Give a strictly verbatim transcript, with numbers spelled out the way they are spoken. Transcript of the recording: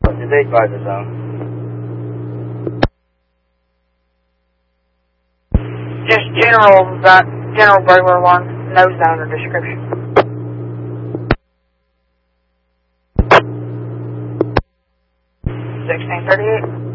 Did they by the zone? Just general, uh, general burglar alarm, no zone or description. sixteen thirty-eight.